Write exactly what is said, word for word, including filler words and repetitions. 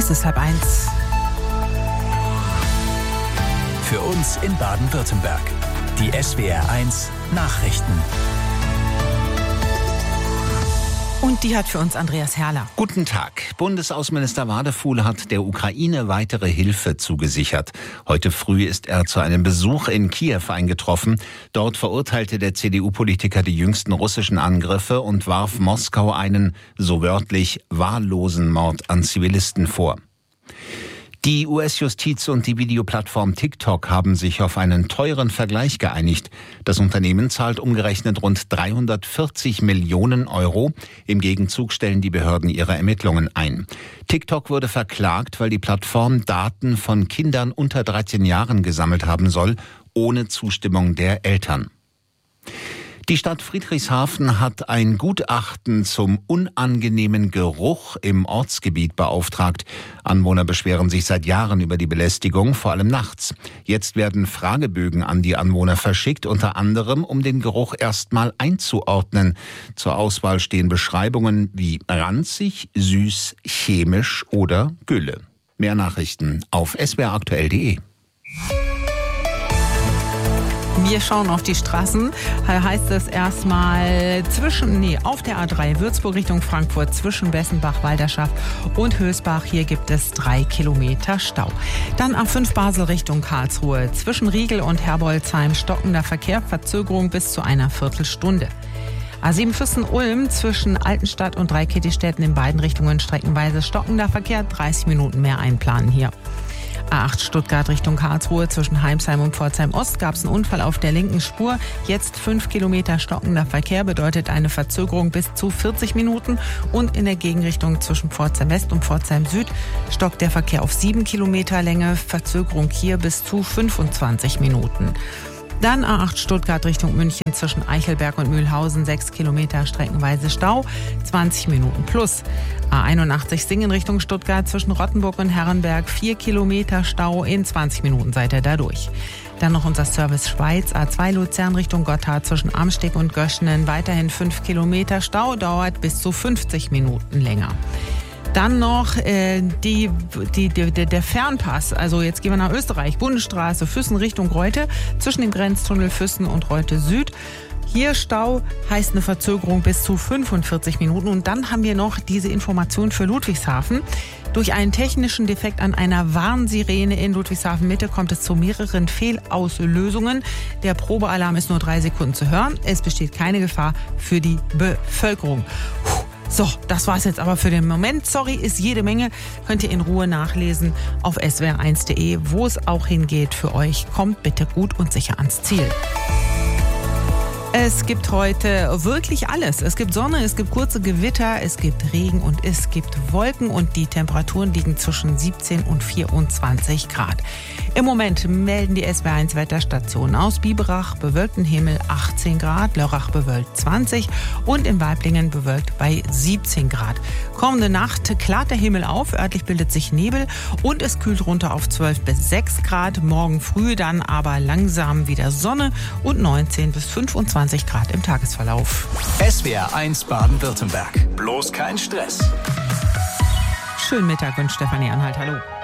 Es ist halb eins. Für uns in Baden-Württemberg. Die S W R eins Nachrichten. Und die hat für uns Andreas Herrler. Guten Tag. Bundesaußenminister Wadefuhl hat der Ukraine weitere Hilfe zugesichert. Heute früh ist er zu einem Besuch in Kiew eingetroffen. Dort verurteilte der C D U-Politiker die jüngsten russischen Angriffe und warf Moskau einen, so wörtlich, wahllosen Mord an Zivilisten vor. Die U S-Justiz und die Videoplattform TikTok haben sich auf einen teuren Vergleich geeinigt. Das Unternehmen zahlt umgerechnet rund dreihundertvierzig Millionen Euro. Im Gegenzug stellen die Behörden ihre Ermittlungen ein. TikTok wurde verklagt, weil die Plattform Daten von Kindern unter dreizehn Jahren gesammelt haben soll, ohne Zustimmung der Eltern. Die Stadt Friedrichshafen hat ein Gutachten zum unangenehmen Geruch im Ortsgebiet beauftragt. Anwohner beschweren sich seit Jahren über die Belästigung, vor allem nachts. Jetzt werden Fragebögen an die Anwohner verschickt, unter anderem, um den Geruch erstmal einzuordnen. Zur Auswahl stehen Beschreibungen wie ranzig, süß, chemisch oder Gülle. Mehr Nachrichten auf s w r aktuell punkt de. Wir schauen auf die Straßen. Da heißt es erstmal zwischen, nee, auf der A drei Würzburg Richtung Frankfurt zwischen Bessenbach, Walderschaft und Hösbach. Hier gibt es drei Kilometer Stau. Dann A fünf Basel Richtung Karlsruhe. Zwischen Riegel und Herbolzheim stockender Verkehr, Verzögerung bis zu einer Viertelstunde. A sieben Füssen-Ulm zwischen Altenstadt und Dreikäthistätten in beiden Richtungen streckenweise stockender Verkehr, dreißig Minuten mehr einplanen hier. A acht Stuttgart Richtung Karlsruhe zwischen Heimsheim und Pforzheim Ost gab es einen Unfall auf der linken Spur. Jetzt fünf Kilometer stockender Verkehr bedeutet eine Verzögerung bis zu vierzig Minuten. Und in der Gegenrichtung zwischen Pforzheim West und Pforzheim Süd stockt der Verkehr auf sieben Kilometer Länge. Verzögerung hier bis zu fünfundzwanzig Minuten. Dann A acht Stuttgart Richtung München zwischen Eichelberg und Mühlhausen, sechs Kilometer streckenweise Stau, zwanzig Minuten plus. A einundachtzig Singen Richtung Stuttgart zwischen Rottenburg und Herrenberg, vier Kilometer Stau, in zwanzig Minuten seid ihr da durch. Dann noch unser Service Schweiz, A zwei Luzern Richtung Gotthard zwischen Amsteg und Göschenen, weiterhin fünf Kilometer Stau, dauert bis zu fünfzig Minuten länger. Dann noch äh, die, die, die, der Fernpass, also jetzt gehen wir nach Österreich, Bundesstraße Füssen Richtung Reute, zwischen dem Grenztunnel Füssen und Reute Süd. Hier Stau heißt eine Verzögerung bis zu fünfundvierzig Minuten. Und dann haben wir noch diese Information für Ludwigshafen. Durch einen technischen Defekt an einer Warnsirene in Ludwigshafen Mitte kommt es zu mehreren Fehlauslösungen. Der Probealarm ist nur drei Sekunden zu hören. Es besteht keine Gefahr für die Bevölkerung. Puh. So, das war's jetzt aber für den Moment. Sorry, ist jede Menge. Könnt ihr in Ruhe nachlesen auf s w r eins punkt de, wo es auch hingeht für euch. Kommt bitte gut und sicher ans Ziel. Es gibt heute wirklich alles. Es gibt Sonne, es gibt kurze Gewitter, es gibt Regen und es gibt Wolken und die Temperaturen liegen zwischen siebzehn und vierundzwanzig Grad. Im Moment melden die S W R eins Wetterstationen aus Biberach bewölkten Himmel achtzehn Grad, Lörrach bewölkt zwanzig und in Weiblingen bewölkt bei siebzehn Grad. Kommende Nacht klart der Himmel auf, örtlich bildet sich Nebel und es kühlt runter auf zwölf bis sechs Grad. Morgen früh dann aber langsam wieder Sonne und neunzehn bis fünfundzwanzig Grad im Tagesverlauf. S W R eins Baden-Württemberg. Bloß kein Stress. Schönen Mittag und Stefanie Anhalt, hallo.